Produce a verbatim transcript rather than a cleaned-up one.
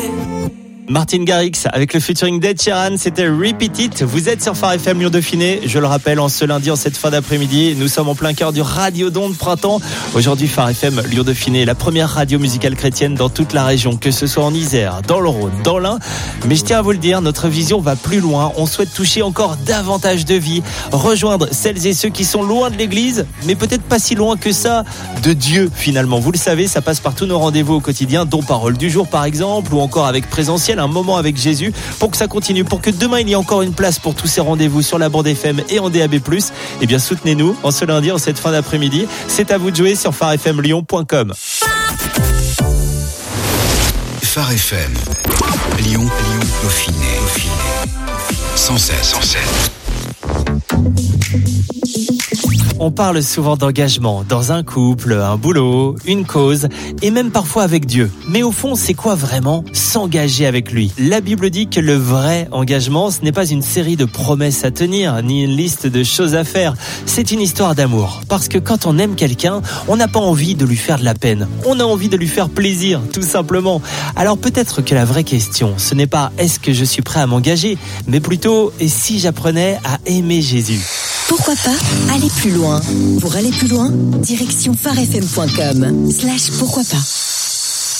Martin Garrix avec le featuring d'Ed Sheeran, c'était Repeat It. Vous êtes sur Phare F M Lyon Dauphiné. Je le rappelle, en ce lundi, en cette fin d'après-midi, nous sommes en plein cœur du Radiodon de printemps. Aujourd'hui, Phare F M Lyon Dauphiné, la première radio musicale chrétienne dans toute la région, que ce soit en Isère, dans le Rhône, dans l'Ain. Mais je tiens à vous le dire, notre vision va plus loin. On souhaite toucher encore davantage de vies, rejoindre celles et ceux qui sont loin de l'église, mais peut-être pas si loin que ça de Dieu finalement. Vous le savez, ça passe par tous nos rendez-vous au quotidien, dont Parole du jour par exemple, ou encore avec Présentiel, un moment avec Jésus, pour que ça continue, pour que demain il y ait encore une place pour tous ces rendez-vous sur la bande F M et en D A B plus. Eh bien soutenez-nous en ce lundi, en cette fin d'après-midi. C'est à vous de jouer sur phare f m lyon point com. Phare F M Lyon, Lyon, Dauphiné, Dauphiné. cent sept, cent sept. On parle souvent d'engagement dans un couple, un boulot, une cause et même parfois avec Dieu. Mais au fond, c'est quoi vraiment s'engager avec lui ? La Bible dit que le vrai engagement, ce n'est pas une série de promesses à tenir, ni une liste de choses à faire. C'est une histoire d'amour. Parce que quand on aime quelqu'un, on n'a pas envie de lui faire de la peine. On a envie de lui faire plaisir, tout simplement. Alors peut-être que la vraie question, ce n'est pas est-ce que je suis prêt à m'engager, mais plutôt et si j'apprenais à aimer Jésus ? Pourquoi pas aller plus loin ? Pour aller plus loin, direction phare f m point com slash pourquoi pas.